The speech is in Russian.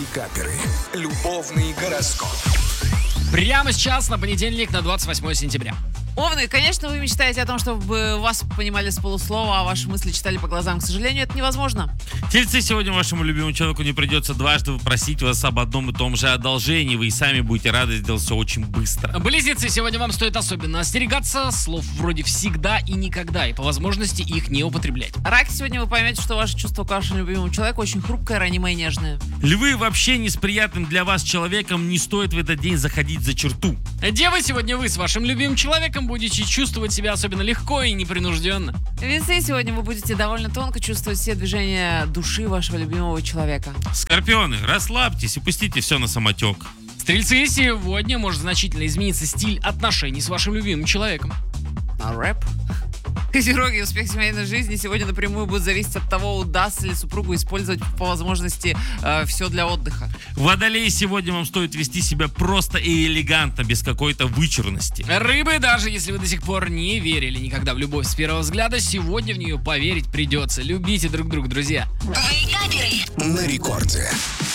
каперы. Любовный гороскоп. Прямо сейчас, на понедельник, на 28 сентября. Овны, конечно, вы мечтаете о том, чтобы вас понимали с полуслова, а ваши мысли читали по глазам. К сожалению, это невозможно. Тельцы, сегодня вашему любимому человеку не придется дважды просить вас об одном и том же одолжении. Вы и сами будете рады сделать все очень быстро. Близнецы, сегодня вам стоит особенно остерегаться слов вроде «всегда» и «никогда», и по возможности их не употреблять. Раки, сегодня вы поймете, что ваше чувство к вашему любимому человеку очень хрупкое, ранимое и нежное. Львы, вообще не с приятным для вас человеком не стоит в этот день заходить за черту. Девы, сегодня вы с вашим любимым человеком будете чувствовать себя особенно легко и непринужденно. Весы, сегодня вы будете довольно тонко чувствовать все движения души вашего любимого человека. Скорпионы, расслабьтесь и пустите все на самотек. Стрельцы, сегодня может значительно измениться стиль отношений с вашим любимым человеком. А рэп? Козероги, успех семейной жизни сегодня напрямую будет зависеть от того, удастся ли супругу использовать по возможности все для отдыха. Водолеи, сегодня вам стоит вести себя просто и элегантно, без какой-то вычурности. Рыбы, даже если вы до сих пор не верили никогда в любовь с первого взгляда, сегодня в нее поверить придется. Любите друг друга, друзья. На рекорде.